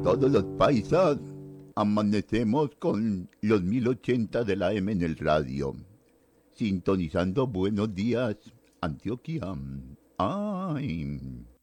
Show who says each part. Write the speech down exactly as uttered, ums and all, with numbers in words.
Speaker 1: todos los paisas, amanecemos con los mil ochenta de la M en el radio, sintonizando Buenos Días, Antioquia. Ay...